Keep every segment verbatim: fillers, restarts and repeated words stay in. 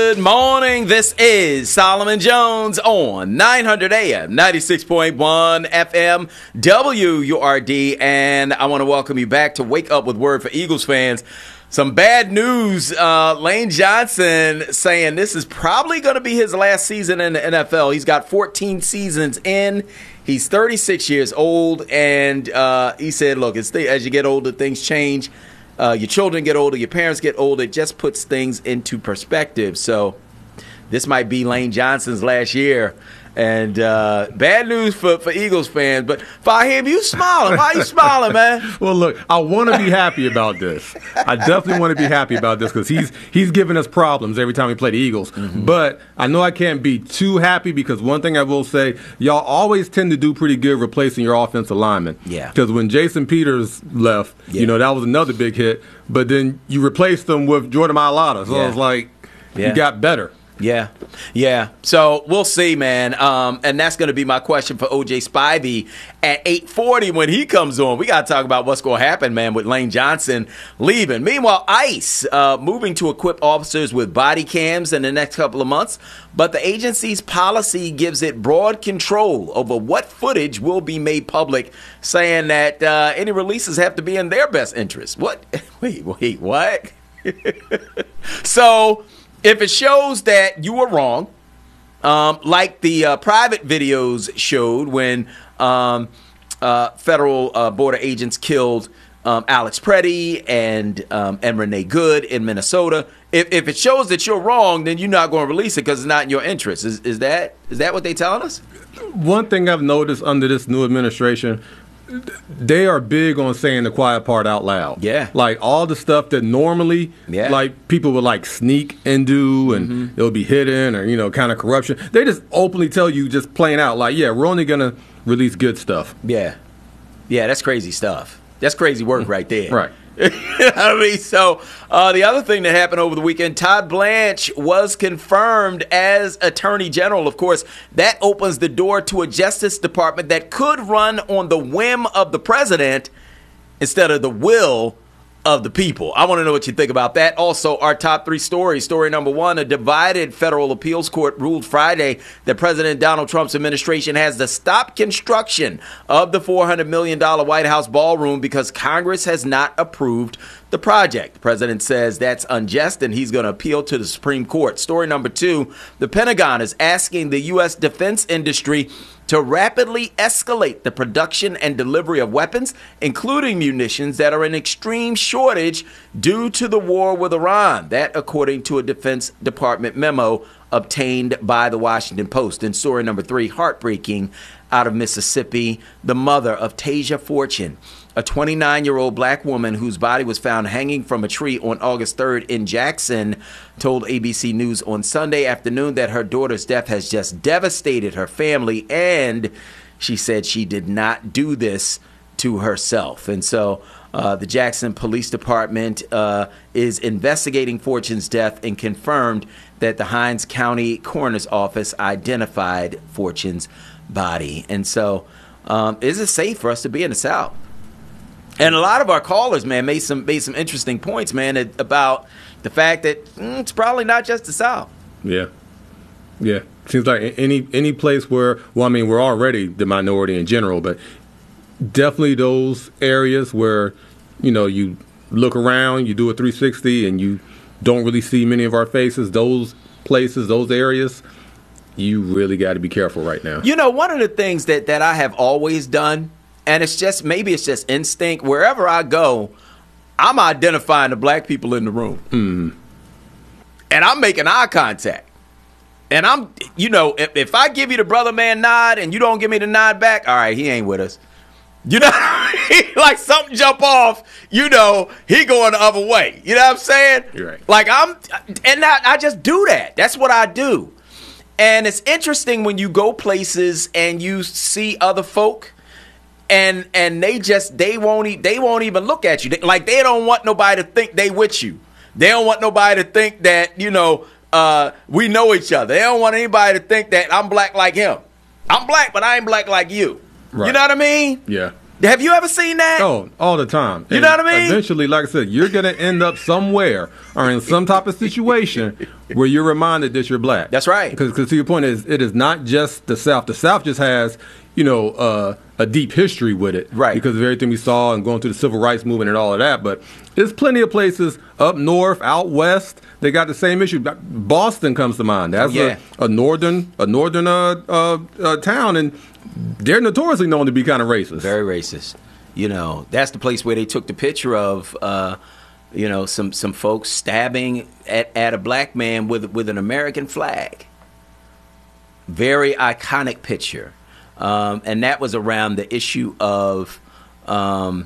Good morning. This is Solomon Jones on nine hundred A M, ninety-six point one F M, W U R D. And I want to welcome you back to Wake Up with Word for Eagles fans. Some bad news. Uh, Lane Johnson saying this is probably going to be his last season in the N F L. He's got fourteen seasons in. He's thirty-six years old. And uh, he said, look, it's the, as you get older, things change. Uh, your children get older, your parents get older. It just puts things into perspective. So this might be Lane Johnson's last year. And uh, bad news for, for Eagles fans. But Fahim, you smiling. Why are you smiling, man? Well, look, I want to be happy about this. I definitely want to be happy about this because he's he's giving us problems every time we play the Eagles. Mm-hmm. But I know I can't be too happy because one thing I will say, y'all always tend to do pretty good replacing your offensive linemen. Yeah. Because when Jason Peters left, yeah. you know, that was another big hit. But then you replaced them with Jordan Mailata. So yeah. I was like, yeah. you got better. Yeah, yeah. So we'll see, man. Um, and that's going to be my question for O J Spivey at eight forty when he comes on. We got to talk about what's going to happen, man, with Lane Johnson leaving. Meanwhile, ICE uh, moving to equip officers with body cams in the next couple of months. But the agency's policy gives it broad control over what footage will be made public, saying that uh, any releases have to be in their best interest. What? Wait, wait, what? So if it shows that you were wrong, um, like the uh, private videos showed when um, uh, federal uh, border agents killed um, Alex Preddy and um, and Renee Good in Minnesota, if, if it shows that you're wrong, then you're not going to release it because it's not in your interest. Is, is that is that what they're telling us? One thing I've noticed under this new administration, they are big on saying the quiet part out loud. Yeah. Like all the stuff that normally yeah. like people would like sneak and do and mm-hmm. it'll be hidden or, you know, kind of corruption. They just openly tell you just plain out like, yeah, we're only going to release good stuff. Yeah. Yeah, that's crazy stuff. That's crazy work right there. Right. I mean, so uh, the other thing that happened over the weekend, Todd Blanche was confirmed as Attorney General. Of course, that opens the door to a Justice Department that could run on the whim of the president instead of the will of the people. I want to know what you think about that. Also, our top three stories. Story number one, a divided federal appeals court ruled Friday that President Donald Trump's administration has to stop construction of the four hundred million dollars White House ballroom because Congress has not approved the project. The president says that's unjust and he's going to appeal to the Supreme Court. Story number two, the Pentagon is asking the U S defense industry to rapidly escalate the production and delivery of weapons, including munitions that are in extreme shortage due to the war with Iran. That, according to a Defense Department memo obtained by the Washington Post. And story number three, heartbreaking out of Mississippi, the mother of Tasia Fortune, a twenty-nine-year-old black woman whose body was found hanging from a tree on August third in Jackson, told A B C News on Sunday afternoon that her daughter's death has just devastated her family, and she said she did not do this to herself. And so uh, the Jackson Police Department uh, is investigating Fortune's death and confirmed that the Hinds County Coroner's Office identified Fortune's body. And so um, is it safe for us to be in the South? And a lot of our callers, man, made some made some interesting points, man, about the fact that mm, it's probably not just the South. Yeah. Yeah. Seems like any any place where, well, I mean, we're already the minority in general, but definitely those areas where, you know, you look around, you do a three sixty, and you don't really see many of our faces, those places, those areas, you really got to be careful right now. You know, one of the things that, that I have always done, and it's just, maybe it's just instinct. Wherever I go, I'm identifying the black people in the room. Mm. And I'm making eye contact. And I'm, you know, if, if I give you the brother man nod and you don't give me the nod back, all right, he ain't with us. You know, like something jump off, you know, he going the other way. You know what I'm saying? You're right. Like I'm, and I, I just do that. That's what I do. And it's interesting when you go places and you see other folk. And and they just they won't e- they won't even look at you. They, like they don't want nobody to think they with you. They don't want nobody to think that, you know, uh, we know each other. They don't want anybody to think that I'm black like him. I'm black, but I ain't black like you. Right. You know what I mean? Yeah. Have you ever seen that? Oh, all the time. You And know what I mean? Eventually, like I said, you're going to end up somewhere or in some type of situation where you're reminded that you're black. That's right. Because to your point, is it is not just the South. The South just has, you know, uh, a deep history with it. Right. Because of everything we saw and going through the civil rights movement and all of that. But there's plenty of places up north, out west, they got the same issue. Boston comes to mind. That's yeah. a, a northern, a northern uh, uh, uh, town, and they're notoriously known to be kind of racist. Very racist. You know, that's the place where they took the picture of, uh, you know, some, some folks stabbing at, at a black man with with an American flag. Very iconic picture. Um, and that was around the issue of um,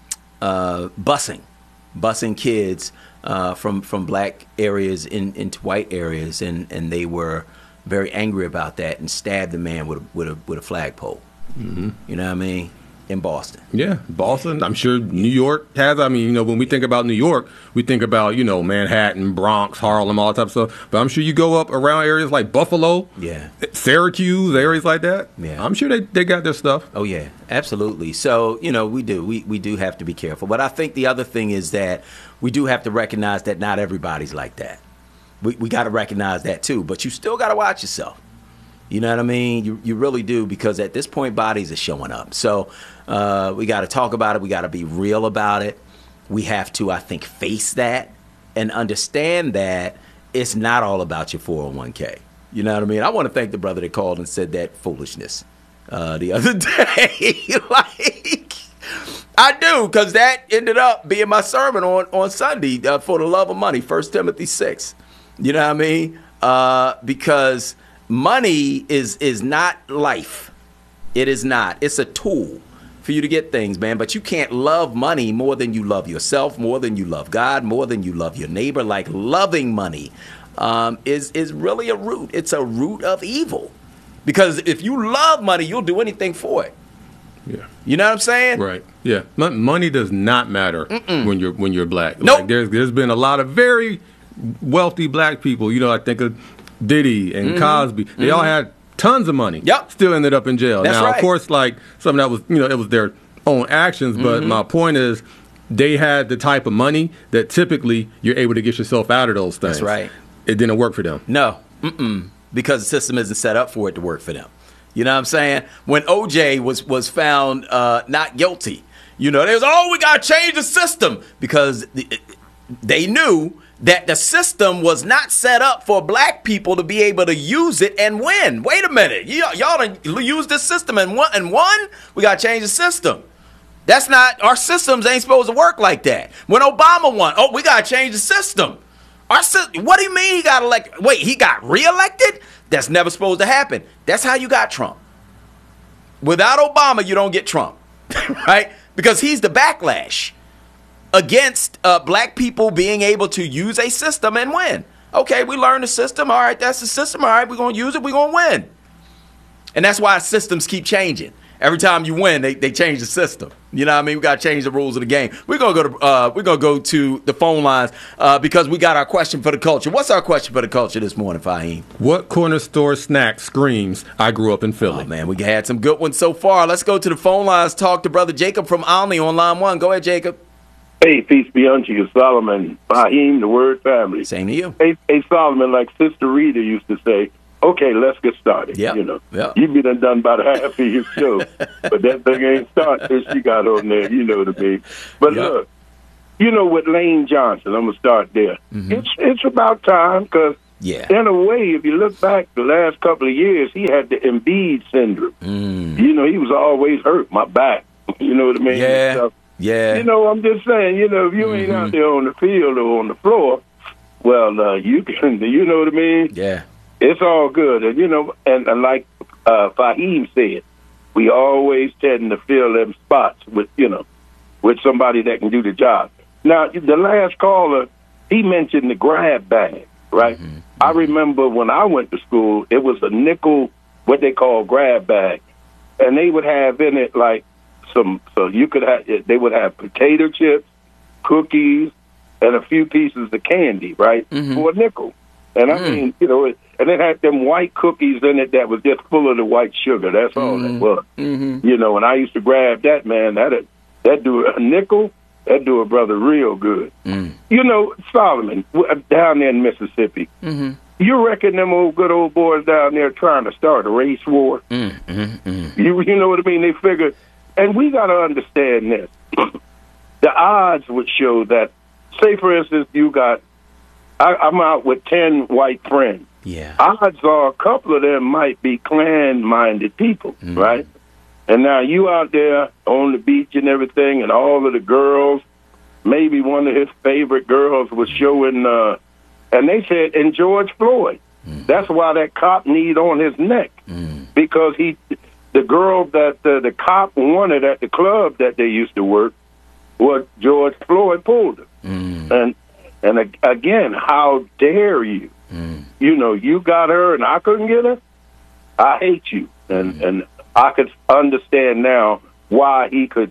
uh, busing, busing kids uh, from from black areas in, into white areas. And, and they were very angry about that and stabbed the man with a, with a, with a flagpole. Mm-hmm. You know what I mean? In Boston. Yeah, Boston. I'm sure New York has. I mean, you know, when we think about New York, we think about, you know, Manhattan, Bronx, Harlem, all that type of stuff. But I'm sure you go up around areas like Buffalo, yeah, Syracuse, areas like that. Yeah, I'm sure they, they got their stuff. Oh, yeah, absolutely. So, you know, we do. We, we do have to be careful. But I think the other thing is that we do have to recognize that not everybody's like that. We, we got to recognize that, too. But you still got to watch yourself. You know what I mean? You you really do, because at this point, bodies are showing up. So uh, we got to talk about it. We got to be real about it. We have to, I think, face that and understand that it's not all about your four oh one k. You know what I mean? I want to thank the brother that called and said that foolishness uh, the other day. Like, I do, because that ended up being my sermon on, on Sunday uh, for the love of money, First Timothy six. You know what I mean? Uh, because money is is not life. It is not. It's a tool for you to get things, man. But you can't love money more than you love yourself, more than you love God, more than you love your neighbor. Like, loving money um, is is really a root. It's a root of evil. Because if you love money, you'll do anything for it. Yeah. You know what I'm saying? Right. Yeah. M- money does not matter Mm-mm. when you're when you're black. Nope. Like, there's there's been a lot of very wealthy black people. You know, I think of Diddy and mm-hmm. Cosby. They mm-hmm. all had tons of money. Yep. Still ended up in jail. That's now, right. of course, like something that was, you know, it was their own actions. But mm-hmm. my point is, they had the type of money that typically you're able to get yourself out of those things. That's right. It didn't work for them. No. Mm-mm. Because the system isn't set up for it to work for them. You know what I'm saying? When O J was was found uh, not guilty, you know, they was, oh, we got to change the system, because they knew that the system was not set up for black people to be able to use it and win. Wait a minute. Y- y'all done use this system and won, and won? We got to change the system. That's not, our systems ain't supposed to work like that. When Obama won, oh, we got to change the system. Our What do you mean he got elected? Wait, he got reelected? That's never supposed to happen. That's how you got Trump. Without Obama, you don't get Trump, right? Because he's the backlash against uh, black people being able to use a system and win. Okay, we learned the system. All right, that's the system. All right, we're going to use it. We're going to win. And that's why systems keep changing. Every time you win, they, they change the system. You know what I mean? We got to change the rules of the game. We're going to go to uh, we're going to go to the phone lines uh, because we got our question for the culture. What's our question for the culture this morning, Fahim? What corner store snack screams, I grew up in Philly? Oh, man, we had some good ones so far. Let's go to the phone lines, talk to Brother Jacob from Olney on line one. Go ahead, Jacob. Hey, peace be unto you, Solomon, Fahim, the word family. Same to you. Hey, hey, Solomon, like Sister Rita used to say, okay, let's get started. Yeah, you know, yep. You be done done about half of your show, but that thing ain't started till she got on there. You know what I mean? But yep. look, you know, with Lane Johnson, I'm gonna start there. Mm-hmm. It's it's about time, because yeah. in a way, if you look back the last couple of years, he had the Embiid syndrome. Mm. You know, he was always hurt, my back. You know what I mean? Yeah, so, yeah. You know, I'm just saying. You know, if you ain't mm-hmm. out there on the field or on the floor, well, uh, you can. You know what I mean? Yeah. It's all good. And, you know, and, and like uh, Fahim said, we always tend to fill them spots with, you know, with somebody that can do the job. Now, the last caller, he mentioned the grab bag, right? Mm-hmm. I remember when I went to school, it was a nickel, what they call grab bag. And they would have in it like some, so you could have, they would have potato chips, cookies, and a few pieces of candy, right? Mm-hmm. For a nickel. And I mm. mean, you know, it, and it had them white cookies in it that was just full of the white sugar. That's all Mm-hmm. that was. Mm-hmm. You know, and I used to grab that, man. That that do a nickel. That do a brother real good. Mm. You know, Solomon w- down there in Mississippi. Mm-hmm. You reckon them old good old boys down there trying to start a race war? Mm, mm, mm. You you know what I mean? They figure, and we got to understand this. The odds would show that, say for instance, you got, I, I'm out with ten white friends. Yeah. Odds are a couple of them might be Klan-minded people, Mm. right? And now you out there on the beach and everything, and all of the girls, maybe one of his favorite girls was showing, uh, and they said, in George Floyd. Mm. That's why that cop kneed on his neck, Mm. because he, the girl that uh, the cop wanted at the club that they used to work, was George Floyd pulled her. Mm. And and uh, again, how dare you? Mm. You know, you got her and I couldn't get her. I hate you. And Mm. and I could understand now why he could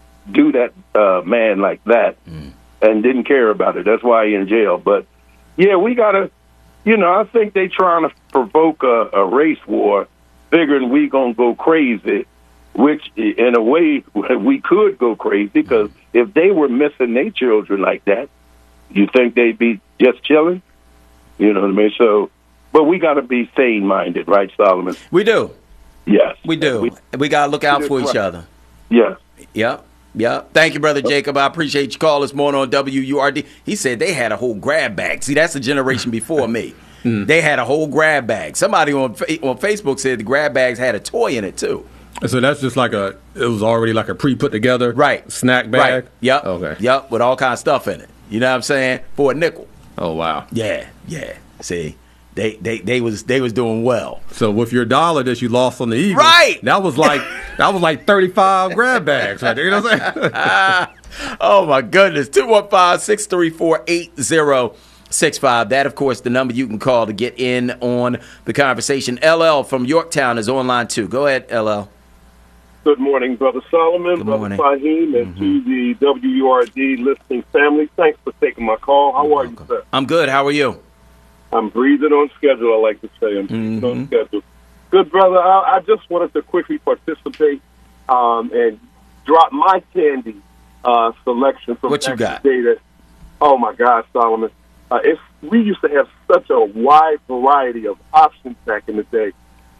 do that, uh, man like that, Mm. and didn't care about it. That's why he in jail. But yeah, we gotta. You know, I think they trying to provoke a, a race war, figuring we gonna go crazy. Which, in a way, we could go crazy, because if they were missing their children like that, you think they'd be just chilling? You know what I mean? So, but we got to be sane-minded, right, Solomon? We do. Yes. We do. We, We, got to look out for each right. other. yes. Yep. Yep. Thank you, Brother Jacob. I appreciate your call this morning on W U R D. He said they had a whole grab bag. See, that's the generation before me. Mm. They had a whole grab bag. Somebody on on Facebook said the grab bags had a toy in it, too. So that's just like a, it was already like a pre-put together Right. snack bag? Right. Yep. Okay. Yep. With all kind of stuff in it. You know what I'm saying? For a nickel. Oh, wow. Yeah. Yeah. See, they they they was they was doing well. So with your dollar that you lost on the Eagles, Right. that was like that was like thirty-five grab bags right there. You know what I'm saying? Oh, my goodness. two one five, six three four, eight zero six five. That, of course, the number you can call to get in on the conversation. L L from Yorktown is online, too. Go ahead, L L. Good morning, Brother Solomon, Good Brother morning. Fahim, and to the W U R D listening family. Thanks for taking my call. How are you, sir? I'm good. How are you? I'm breathing on schedule, I like to say. I'm breathing on Mhm. schedule. Good, brother. I, I just wanted to quickly participate um, and drop my candy uh, selection from What you back got? in the day that, oh, my God, Solomon. Uh, it's, we used to have such a wide variety of options back in the day,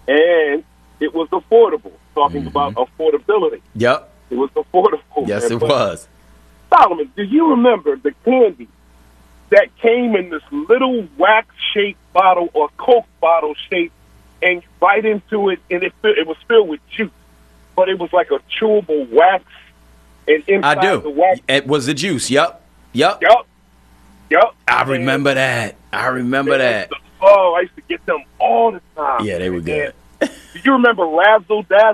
and it was affordable. Talking about affordability. Yep. It was affordable. Yes, man. it But, was. Solomon, do you remember the candy that came in this little wax-shaped bottle or Coke bottle shape, and you bite into it, and it it was filled with juice, but it was like a chewable wax, and inside I the do. wax, It was the juice. Yep. Yep. yup, yup. I remember that. I remember that. Oh, I used to get them all the time. Yeah, they were good. And do you remember Razzle Dazzle?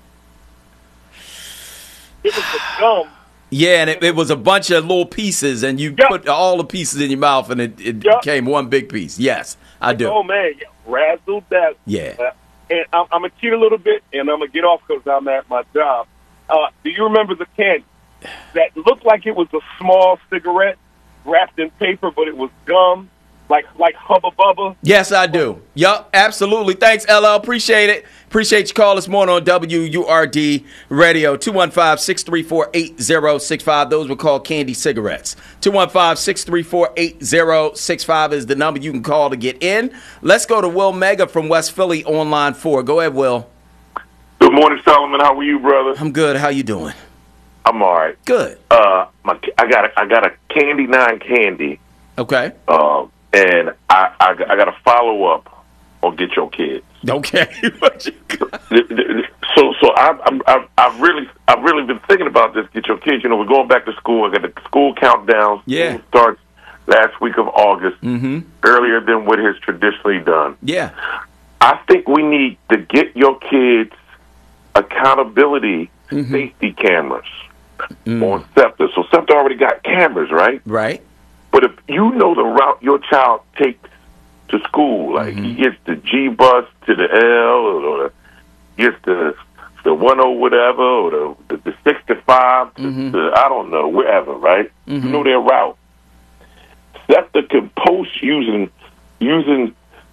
It was a gum. Yeah, and it, it was a bunch of little pieces, and you Yep. put all the pieces in your mouth, and it, it Yep. became one big piece. Yes, I do. Oh, man, yeah. Razzle Dazzle. Yeah. Uh, and I'm, I'm going to cheat a little bit, and I'm going to get off because I'm at my job. Uh, do you remember the candy that looked like it was a small cigarette wrapped in paper, but it was gum, like like Hubba Bubba? Yes, I do. Yup, absolutely. Thanks, L L. Appreciate it. Appreciate your call this morning on W U R D Radio. two one five, six three four, eight zero six five. Those were called candy cigarettes. two one five, six three four, eight zero six five is the number you can call to get in. Let's go to Will Mega from West Philly on line four. Go ahead, Will. Good morning, Solomon. How are you, brother? I'm good. How you doing? I'm all right. Good. Uh, my, I got a, I got a Candy Nine Candy, Okay. um, and I, I, I got a follow up on Get Your Kids. Okay. What you got? So, so I, I'm, I've, I've really, I've really been thinking about this. Get Your Kids. You know, we're going back to school. I got the school countdown. Yeah. School starts last week of August, Mm-hmm. earlier than what is traditionally done. Yeah. I think we need to get your kids accountability Mm-hmm. safety cameras Mm. on SEPTA. So SEPTA already got cameras, right? Right. But if you know the route your child takes to school, like Mm-hmm. he gets the G bus to the L, or the, gets the the one oh whatever, or the the, the six to five, to Mhm. the, I don't know, wherever, right? Mhm. You know their route. SEPTA can post using using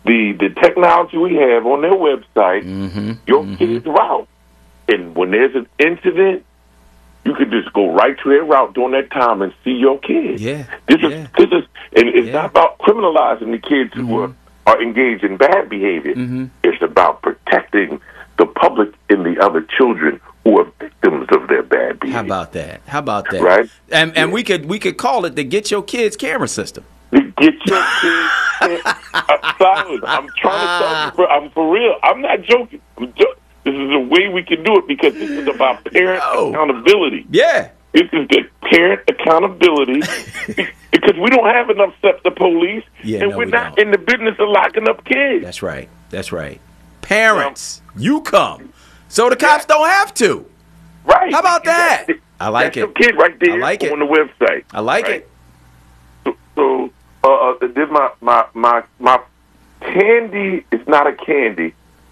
the the technology we have on their website, Mm-hmm. your mm-hmm. kid's route. And when there's an incident, you could just go right to their route during that time and see your kid. Yeah. This yeah. is this is, and it's Yeah. not about criminalizing the kids Mm-hmm. who are, are engaged in bad behavior. Mm-hmm. It's about protecting the public and the other children who are victims of their bad behavior. How about that? How about that? Right. And and we could we could call it the Get Your Kids camera system. Get your kids. I'm sorry. I'm trying to tell you, bro. I'm for real. I'm not joking. I'm jo- this is the way we can do it because this is about parent Yo. accountability. Yeah. This is the parent accountability because we don't have enough steps to police, Yeah, and no, we're we not don't. in the business of locking up kids. That's right. That's right. Parents, you come. So the cops don't have to. Right. How about that? I like That's it. your kid right there I like it. on the website. I like right? it. So, so uh, uh, this my, my my my candy is not a candy.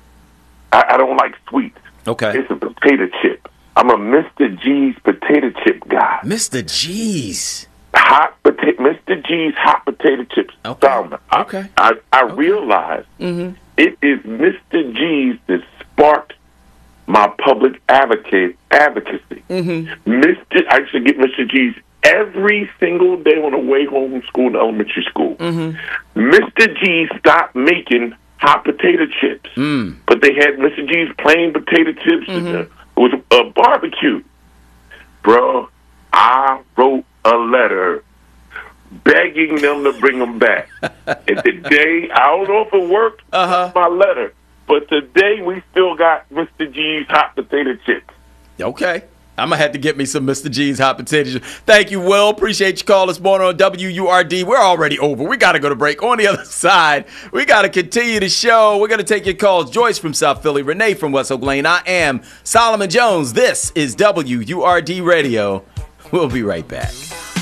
I, I don't like sweets. Okay. It's a potato chip. I'm a Mister G's potato chip guy. Mister G's. Hot potato, Mister G's hot potato chips. Okay. Salmon. I- Okay. I, I, realize Mm-hmm. it is Mister G's that sparked my public advocate advocacy. Mm-hmm. Mister I used to get Mister G's every single day on the way home from school in elementary school. Mm-hmm. Mister G stopped making hot potato chips, Mm. but they had Mister G's plain potato chips. Mm-hmm. And, uh, it was a barbecue. Bro, I wrote a letter begging them to bring them back. And today, I don't know if it worked, Uh-huh. my letter, but today we still got Mister G's hot potato chips. Okay. I'm going to have to get me some Mister G's hot potato chips. Thank you, Will. Appreciate your call this morning on W U R D. We're already over. We got to go to break. On the other side, we got to continue the show. We're going to take your calls. Joyce from South Philly, Renee from West Oak Lane. I am Solomon Jones. This is W U R D Radio. We'll be right back.